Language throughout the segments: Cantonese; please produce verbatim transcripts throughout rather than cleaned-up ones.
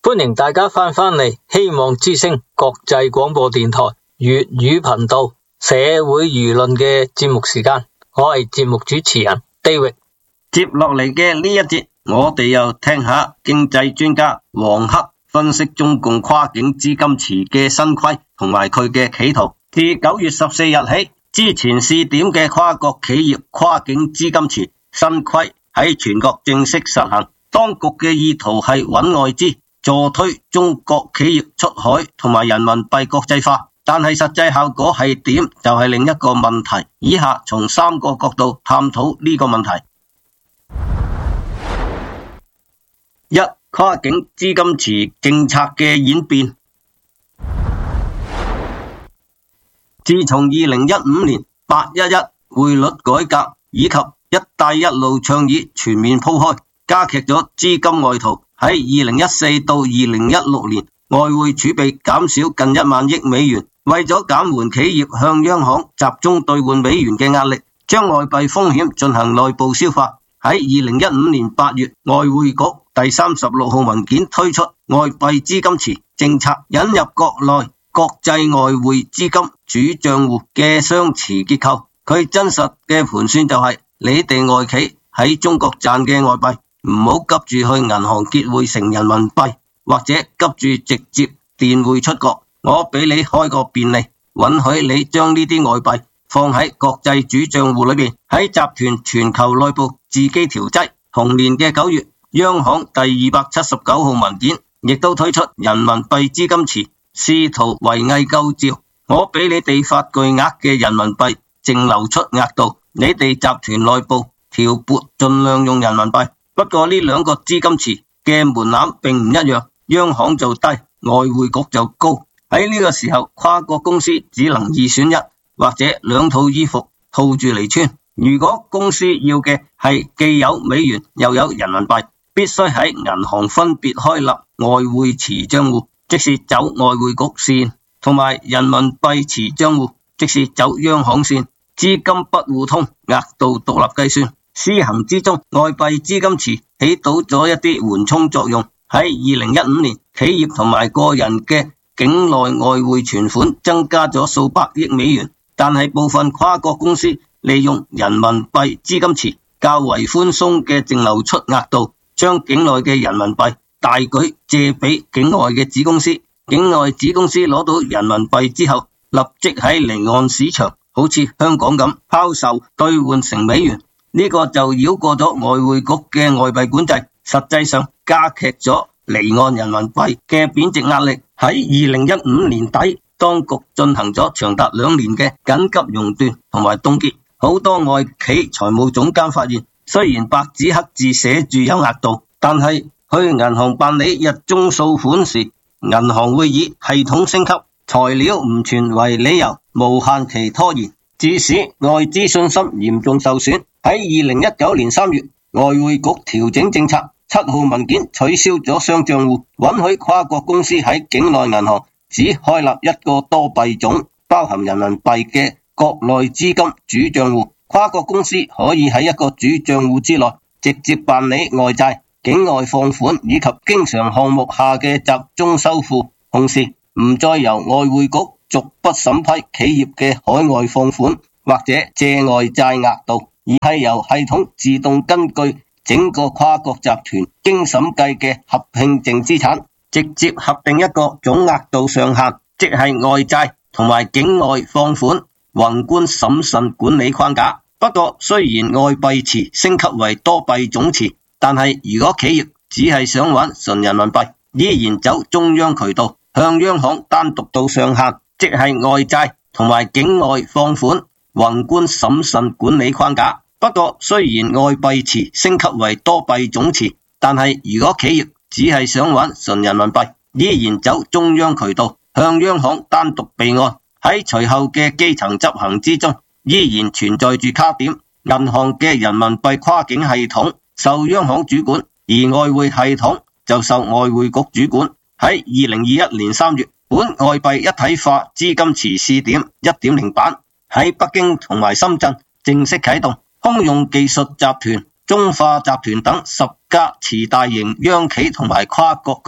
歡迎大家翻返嚟希望之聲國際廣播電台粵語頻道社會輿論嘅節目時間，我係節目主持人 David。 接落嚟嘅呢一節，我哋又聽下經濟專家黃克分析中共跨境資金池嘅新規同埋佢嘅企圖。自九月十四日起，之前試點嘅跨國企業跨境資金池新規喺全國正式實行。當局嘅意圖係穩外資，助推中國企業出海同埋人民幣國際化，但係實際效果係點就係另一個問題。以下從三個角度探討呢個問題。一、跨境資金池政策嘅演變。自從二零一五年八一一匯率改革以及一帶一路倡議全面鋪開，加劇咗資金外逃。喺二零一四到二零一六年，外匯儲備減少近一萬億美元。為咗減緩企業向央行集中兌換美元嘅壓力，將外幣風險進行內部消化。喺二零一五年八月，外匯局第三十六號文件推出外幣資金池政策，引入國內國際外匯資金主賬戶嘅雙池結構。佢真實嘅盤算就係、是，你哋外企喺中國賺嘅外幣，唔好急住去銀行結匯成人民幣，或者急住直接電匯出國。我俾你開個便利，允許你將呢啲外幣放喺國際主賬戶裏邊，喺集團全球內部自己調劑。同年嘅九月，央行第二百七十九號文件亦都推出人民幣資金池，試圖圍魏救趙。我俾你哋發巨額嘅人民幣淨流出額度，你哋集團內部調撥盡量用人民幣。不過呢兩個資金池嘅門檻並唔一樣，央行就低，外匯局就高。喺呢個時候，跨國公司只能二選一，或者兩套衣服套住嚟穿。如果公司要嘅係既有美元又有人民幣，必須喺銀行分別開立外匯池賬戶，即是走外匯局線，同埋人民幣池賬戶，即是走央行線，資金不互通，額度獨立計算。施行之中，外幣資金池起到咗一啲緩衝作用。喺二零一五年，企業同埋個人嘅境內外匯存款增加咗數百億美元，但係部分跨國公司利用人民幣資金池較為寬鬆嘅淨流出額度，將境內嘅人民幣大舉借俾境外嘅子公司。境外子公司攞到人民幣之後，立即喺離岸市場，好似香港咁拋售兌換成美元。呢個就繞過咗外匯局嘅外幣管制，實際上加劇咗離岸人民幣嘅貶值壓力。喺二零一五年底，當局進行咗長達兩年嘅緊急熔斷同埋凍結。好多外企財務總監發現，雖然白紙黑字寫住有額度，但係去銀行辦理日中掃款時，銀行會以系統升級、材料唔全為理由無限期拖延，致使外資信心嚴重受損。喺二零一九年三月，外匯局調整政策，七號文件取消咗雙賬戶，允許跨國公司喺境內銀行只開立一個多幣種，包含人民幣嘅國內資金主賬戶。跨國公司可以喺一個主賬戶之內直接辦理外債、境外放款以及經常項目下嘅集中收付，同時唔再由外匯局逐筆審批企業嘅海外放款或者借外債額度，而係由系統自動根據整個跨國集團經審計嘅合併淨資產，直接核定一個總額度上限，即係外債同埋境外放款宏觀審慎管理框架。不過雖然外幣池升級為多幣種池，但係如果企業只係想玩純人民幣，依然走中央渠道，向央行單獨到上限，即係外債同埋境外放款宏觀審慎管理框架。不過雖然外幣池升級為多幣種池，但係如果企業只係想玩純人民幣，依然走中央渠道，向央行單獨備案。喺隨後嘅基層執行之中，依然存在住卡點。銀行嘅人民幣跨境系統受央行主管，而外匯系統就受外匯局主管。喺二零二一年三月，本外幣一體化資金池試點 一點零 版喺北京同埋深圳正式啟動。通用技術集團、中化集團等十家持大型央企同埋跨國巨頭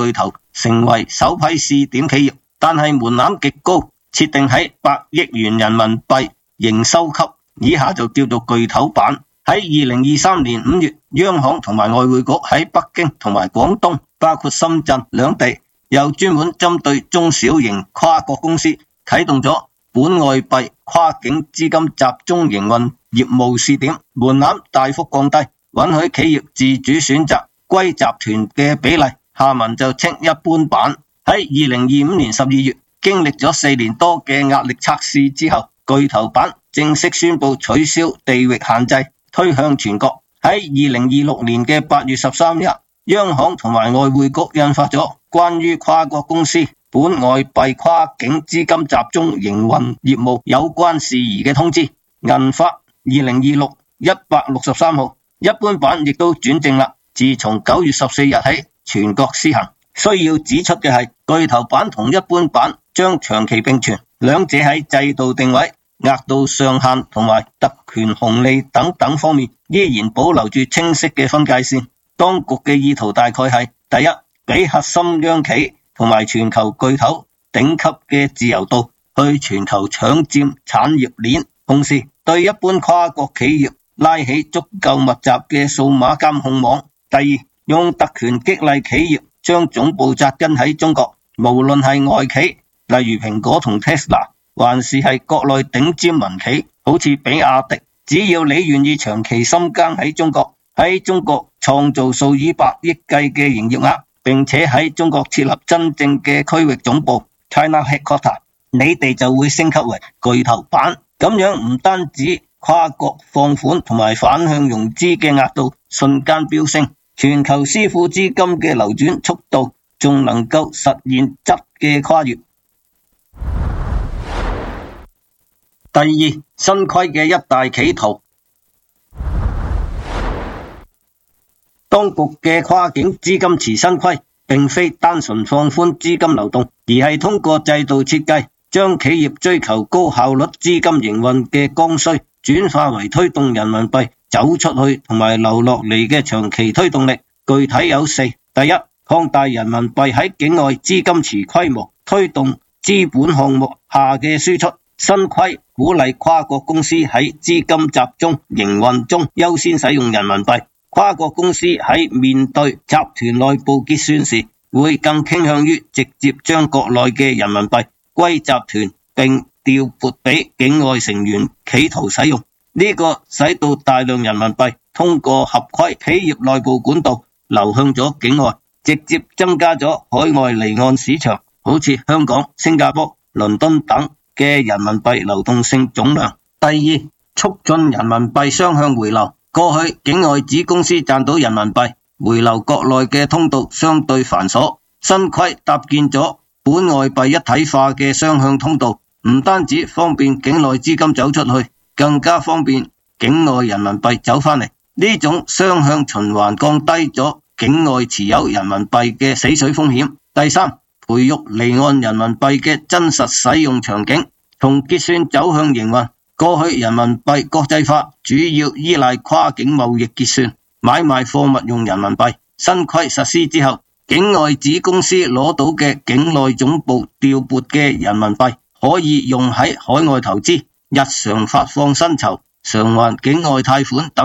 成為首批試點企業，但係門檻極高，設定喺百億元人民幣營收級，以下就叫做巨頭版。喺二零二三年五月，央行同埋外匯局喺北京同埋廣東，包括深圳兩地，又專門針對中小型跨國公司啟動咗本外幣跨境資金集中營運業務試點，門檻大幅降低，允許企業自主選擇歸集團嘅比例，下文就稱一般版。喺二零二五年十二月，經歷咗四年多嘅壓力測試之後，巨頭版正式宣布取消地域限制，推向全國。喺二零二六年嘅八月十三日，央行同埋外匯局印發咗關於跨國公司本外幣跨境資金集中營運業務有關事宜嘅通知，印發二零二六一百六十三號，一般版亦都轉正啦。自從九月十四日起全國施行。需要指出嘅係，巨頭版同一般版將長期並存，兩者喺制度定位、額度上限同埋特權紅利等等方面依然保留住清晰嘅分界線。當局嘅意圖大概係：第一，俾核心央企同埋全球巨頭頂級嘅自由度去全球搶佔產業鏈，同時對一般跨國企業拉起足夠密集嘅數碼監控網；第二，用特權激勵企業將總部紮根喺中國，無論係外企，例如蘋果同 Tesla， 還是係國內頂尖民企，好似比亞迪，只要你願意長期深耕喺中國，喺中國創造數以百億計嘅營業額，並且喺中國設立真正嘅區域總部 China Headquarter， 你哋就會升級為巨頭版。咁樣唔單止跨國放款同埋反向融資嘅額度瞬間飆升，全球師傅資金嘅流轉速度仲能夠實現質嘅跨越。第二，新規嘅一大企圖。當局嘅跨境資金池新規並非單純放寬資金流動，而係通過制度設計，將企業追求高效率資金營運嘅剛需轉化為推動人民幣走出去同埋流落嚟嘅長期推動力。具體有四：第一，擴大人民幣喺境外資金池規模，推動資本項目下嘅輸出。新規鼓勵跨國公司喺資金集中營運中優先使用人民幣。跨國公司喺面對集團內部結算時，會更傾向於直接將國內嘅人民幣歸集團並調撥俾境外成員企圖使用。呢個使到大量人民幣通過合規企業內部管道流向咗境外，直接增加咗海外離岸市場，好似香港、新加坡、倫敦等嘅人民幣流動性總量。第二，促進人民幣雙向回流。過去境外子公司賺到人民幣回流國內嘅通道相對繁瑣，新規搭建咗本外幣一體化嘅雙向通道，唔單止方便境內資金走出去，更加方便境外人民幣走返嚟。呢種雙向循環降低咗境外持有人民幣嘅死水風險。第三，培育離岸人民幣嘅真實使用場景，從結算走向營運。過去人民幣國際化主要依賴跨境貿易結算，買賣貨物用人民幣。新規實施之後，境外子公司攞到嘅境內總部調撥嘅人民幣，可以用喺海外投資、日常發放薪酬、償還境外貸款等。